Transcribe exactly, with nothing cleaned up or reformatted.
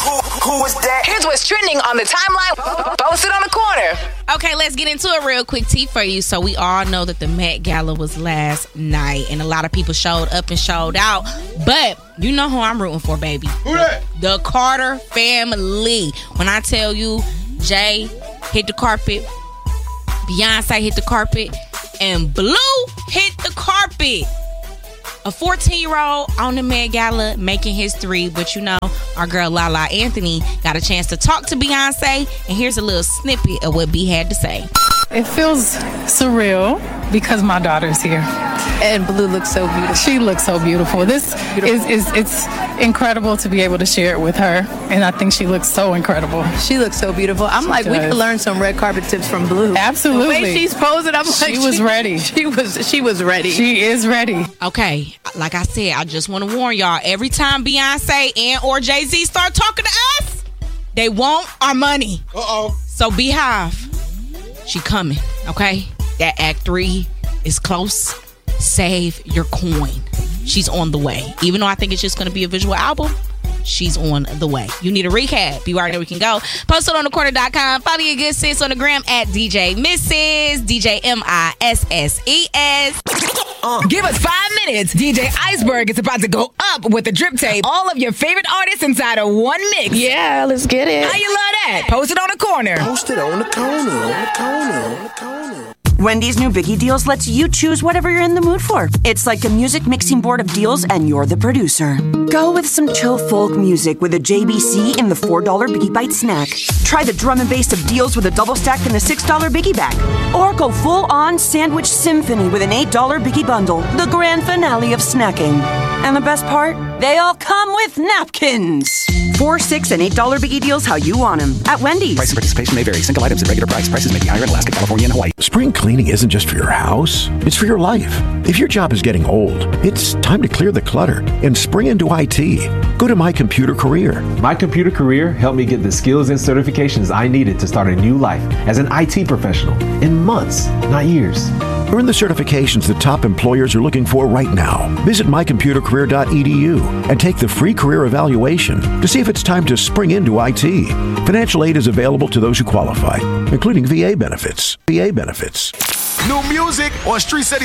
who, who is that? Here's what's trending on the timeline. Post it on the corner. Okay, let's get into it real quick, T, for you. So we all know that the Met Gala was last night, and a lot of people showed up and showed out. But you know who I'm rooting for, baby. Who that? The Carter family. When I tell you, Jay hit the carpet, Beyonce hit the carpet, and Blue hit the carpet. A fourteen-year-old on the Met Gala making history, but you know, our girl Lala Anthony got a chance to talk to Beyonce, and here's a little snippet of what B had to say. It feels surreal because my daughter's here. And Blue looks so beautiful. She looks so beautiful. This beautiful. is, is it's incredible to be able to share it with her, and I think she looks so incredible. She looks so beautiful. I'm she like, does. we could learn some red carpet tips from Blue. Absolutely. The way she's posing, I'm she like, was she, ready. She was she was ready. She is ready. Okay, like I said, I just want to warn y'all, every time Beyonce and or Jay-Z start talking to us, they want our money. Uh-oh. So Beehive, she coming, okay? That act three is close. Save your coin. She's on the way. Even though I think it's just going to be a visual album, she's on the way. You need a recap. You already know we can go. Post it on the corner dot com. Follow your good sis on the gram at D J Misses. D J M I S S E S. Uh. Give us five minutes. D J Iceberg is about to go up with the drip tape. All of your favorite artists inside of one mix. Yeah, let's get it. How you love that? Post it on the corner. Post it on the corner, on the corner, on the corner. Wendy's new Biggie Deals lets you choose whatever you're in the mood for. It's like a music mixing board of deals, and you're the producer. Go with some chill folk music with a J B C in the four dollar Biggie Bite snack. Try the drum and bass of deals with a double stack in the six dollar Biggie bag. Or go full-on sandwich symphony with an eight dollar Biggie bundle, the grand finale of snacking. And the best part? They all come with napkins. Four, six, and eight dollar Biggie Deals how you want them at Wendy's. Price and participation may vary. Single items at regular price. Prices may be higher in Alaska, California, and Hawaii. Spring cleaning isn't just for your house. It's for your life. If your job is getting old, it's time to clear the clutter and spring into I T. Go to My Computer Career. My Computer Career helped me get the skills and certifications I needed to start a new life as an I T professional in months, not years. Earn the certifications that top employers are looking for right now. Visit my computer career dot e d u and take the free career evaluation to see if it's time to spring into I T. Financial aid is available to those who qualify, including V A benefits. V A benefits. New music on Street City